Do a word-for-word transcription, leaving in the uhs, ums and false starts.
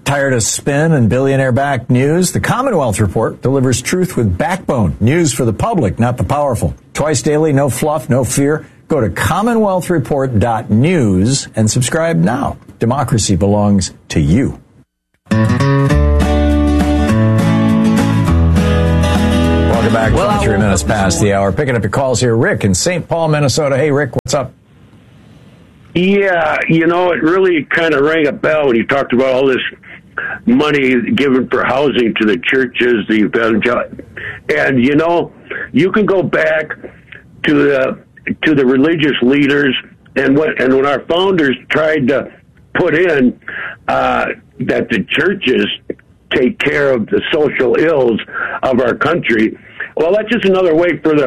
Tired of spin and billionaire-backed news? The Commonwealth Report delivers truth with backbone. News for the public, not the powerful. Twice daily, no fluff, no fear. Go to commonwealth report dot news and subscribe now. Democracy belongs to you. Welcome back. Well, twenty-three minutes past the hour. Picking up your calls here. Rick in Saint Paul, Minnesota. Hey, Rick, what's up? Yeah, you know, it really kind of rang a bell when you talked about all this money given for housing to the churches, the evangel, and you know, you can go back to the to the religious leaders, and what and when our founders tried to put in uh, that the churches take care of the social ills of our country. Well, that's just another way for the